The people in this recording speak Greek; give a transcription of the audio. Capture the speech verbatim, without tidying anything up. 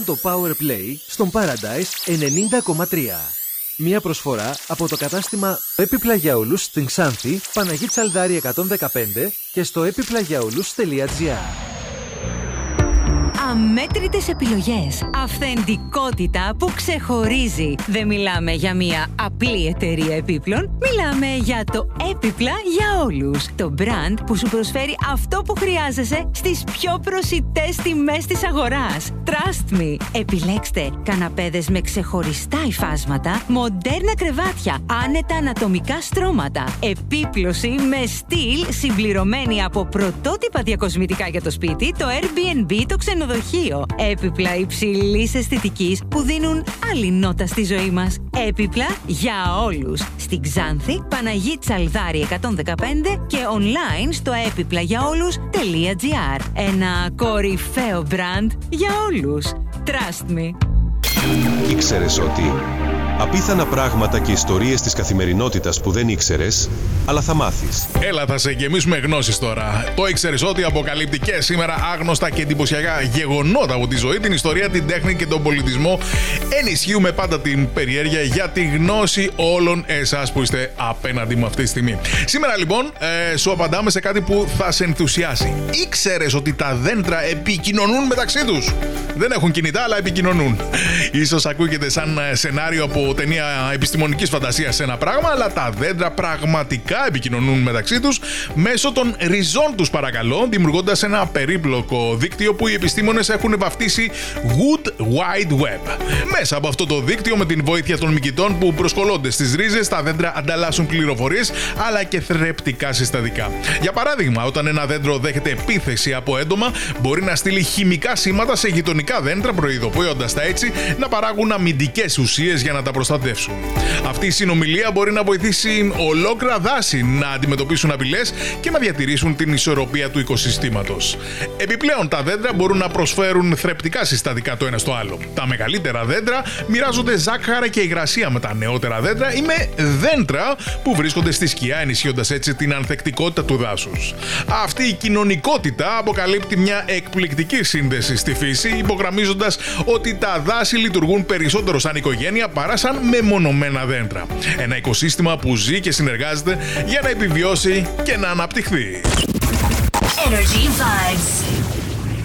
Το Power Play στον Paradise ενενήντα κόμμα τρία. Μία προσφορά από το κατάστημα Έπιπλα για όλους στην Ξάνθη, Παναγή Τσαλδάρη εκατόν δεκαπέντε και στο έπιπλα για όλους τελεία τζι άρ. Αμέτρητες επιλογές. Αυθεντικότητα που ξεχωρίζει. Δεν μιλάμε για μια απλή εταιρεία επίπλων. Μιλάμε για το Έπιπλα για όλους. Το brand που σου προσφέρει αυτό που χρειάζεσαι στις πιο προσιτές τιμές της αγοράς. Trust me. Επιλέξτε καναπέδες με ξεχωριστά υφάσματα, μοντέρνα κρεβάτια, άνετα ανατομικά στρώματα, επίπλωση με στυλ συμπληρωμένη από πρωτότυπα διακοσμητικά για το σπίτι, το Airbnb, το ξενοδοχείο. Έπιπλα υψηλής αισθητικής που δίνουν άλλη νότα στη ζωή μας. Έπιπλα για όλους. Στην Ξάνθη, Παναγή Τσαλδάρη εκατόν δεκαπέντε και online στο έπιπλα για όλους τελεία τζι άρ. Ένα κορυφαίο brand για όλους. Trust me. Ήξερες ότι απίθανα πράγματα και ιστορίες της καθημερινότητας που δεν ήξερες, αλλά θα μάθεις. Έλα, θα σε γεμίσουμε γνώσεις τώρα. Το ήξερες ότι αποκαλύπτει και σήμερα άγνωστα και εντυπωσιακά γεγονότα από τη ζωή, την ιστορία, την τέχνη και τον πολιτισμό. Ενισχύουμε πάντα την περιέργεια για τη γνώση όλων εσάς που είστε απέναντι μου αυτή τη στιγμή. Σήμερα λοιπόν ε, σου απαντάμε σε κάτι που θα σε ενθουσιάσει. Ήξερες ότι τα δέντρα επικοινωνούν μεταξύ τους? Δεν έχουν κινητά, αλλά επικοινωνούν. Ίσως ακούγεται σαν σενάριο από ταινία επιστημονικής φαντασίας ένα πράγμα, αλλά τα δέντρα πραγματικά επικοινωνούν μεταξύ τους μέσω των ριζών τους, παρακαλώ, δημιουργώντας ένα περίπλοκο δίκτυο που οι επιστήμονες έχουν βαφτίσει Wood Wide Web. Μέσα από αυτό το δίκτυο, με την βοήθεια των μυκητών που προσκολώνται στις ρίζες, τα δέντρα ανταλλάσσουν πληροφορίες αλλά και θρεπτικά συστατικά. Για παράδειγμα, όταν ένα δέντρο δέχεται επίθεση από έντομα, μπορεί να στείλει χημικά σήματα σε γειτονικά δέντρα, προειδοποιώντας τα έτσι να παράγουν αμυντικές ουσίες για να τα προστατεύσουν. Αυτή η συνομιλία μπορεί να βοηθήσει ολόκληρα δάση να αντιμετωπίσουν απειλές και να διατηρήσουν την ισορροπία του οικοσυστήματος. Επιπλέον, τα δέντρα μπορούν να προσφέρουν θρεπτικά συστατικά το ένα στο άλλο. Τα μεγαλύτερα δέντρα μοιράζονται ζάχαρα και υγρασία με τα νεότερα δέντρα ή με δέντρα που βρίσκονται στη σκιά, ενισχύοντας έτσι την ανθεκτικότητα του δάσους. Αυτή η κοινωνικότητα αποκαλύπτει μια εκπληκτική σύνδεση στη φύση, υπογραμμίζοντας ότι τα δάση λειτουργούν περισσότερο σαν οικογένεια παρά σαν μεμονωμένα δέντρα. Ένα οικοσύστημα που ζει και συνεργάζεται για να επιβιώσει και να αναπτυχθεί. Energy Vibes.